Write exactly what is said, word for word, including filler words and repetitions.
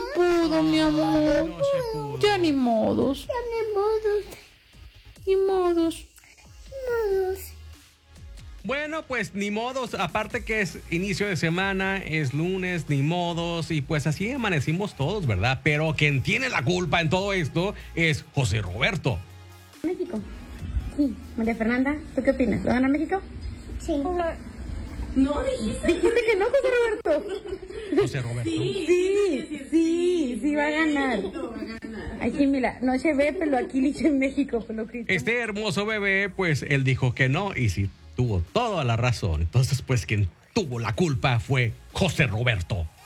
pudo, mi amor. No se pudo. Ya ni modos. Ya ni modos. Ni modos. Modos. Bueno, pues ni modos, aparte que es inicio de semana, es lunes, ni modos, y pues así amanecimos todos, ¿verdad? Pero quien tiene la culpa en todo esto es José Roberto. México. Sí, María Fernanda, ¿tú qué opinas? ¿Va a ganar México? Sí. No, dijiste. Dijiste que no, José Roberto. José Roberto. Sí, sí, sí va a ganar. Aquí, mira, no se ve, pero aquí dice México, por lo que... Este hermoso bebé, pues él dijo que no, y sí tuvo toda la razón. Entonces, pues quien tuvo la culpa fue José Roberto.